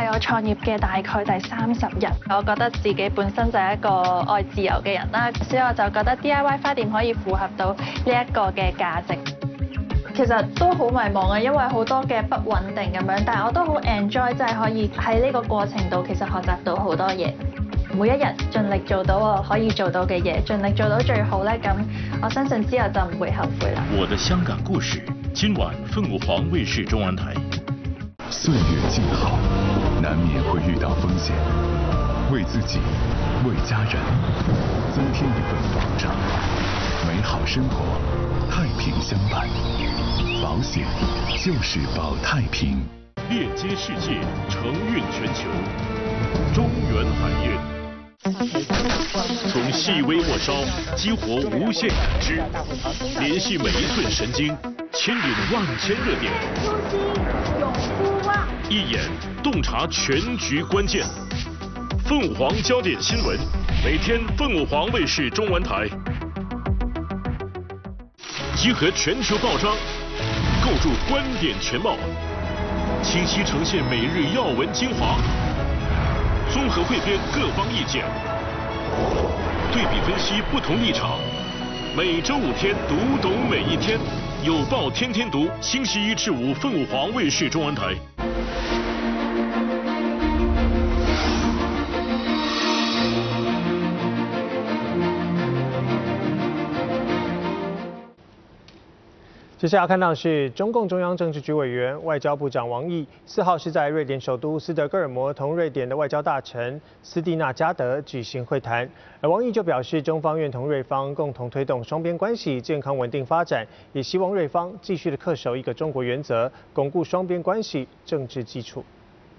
係我創業嘅大概第30日，我覺得自己本身就係一個愛自由嘅人啦，所以我就覺得 DIY 花店可以符合到呢一個嘅價值。其實都好迷茫啊，因為好多嘅不穩定咁樣，但係我都好 enjoy，即係可以喺呢個過程度其實學習到好多嘢。每一日盡力做到我可以做到嘅嘢，盡力做到最好咧，咁我相信之後就唔會後悔啦。 我的香港故事，今晚凤舞凰衛視中文台。 歲月靜好，難免會遇到風險，為自己，為家人，增添一份保障，美好生活，太平相伴。保險就是保太平。 链接世界，承运全球。中原海燕。从细微末梢激活无限感知，联系每一寸神经，牵引万千热点。 永不忘。 一眼洞察全局关键。凤舞凰焦点新闻，每天凤舞凰卫视中文台。集合全球报章，构筑观点全貌，清晰呈现每日要闻精华。综合汇编各方意见，对比分析不同立场。每周5天，读懂每一天。有报天天读，星期1至5，凤舞凰卫视中文台。 接下来看到是中共中央政治局委员、外交部长王毅4号是在瑞典首都斯德哥尔摩同瑞典的外交大臣斯蒂纳加德举行会谈，而王毅就表示，中方愿同瑞方共同推动双边关系健康稳定发展，也希望瑞方继续的恪守一个中国原则，巩固双边关系政治基础。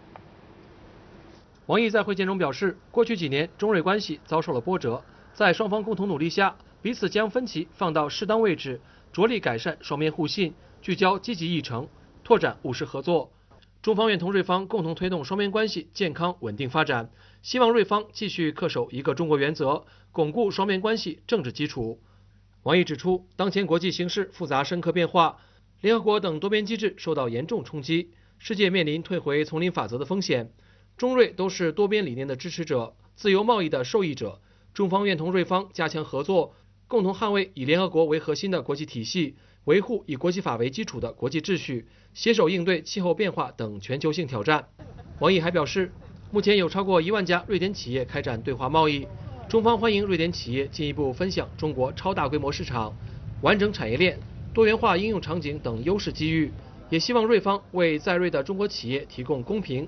王毅在会见中表示，过去几年中瑞关系遭受了波折，在双方共同努力下，彼此将分歧放到适当位置。着力改善双边互信，聚焦积极议程，拓展务实合作。中方愿同瑞方共同推动双边关系健康稳定发展，希望瑞方继续恪守一个中国原则，巩固双边关系政治基础。王毅指出，当前国际形势复杂深刻变化，联合国等多边机制受到严重冲击，世界面临退回丛林法则的风险。中瑞都是多边理念的支持者，自由贸易的受益者。中方愿同瑞方加强合作，共同捍卫以联合国为核心的国际体系，维护以国际法为基础的国际秩序，携手应对气候变化等全球性挑战。王毅还表示，目前有超过1万家瑞典企业开展对华贸易，中方欢迎瑞典企业进一步分享中国超大规模市场、完整产业链、多元化应用场景等优势机遇，也希望瑞方为在瑞的中国企业提供公平、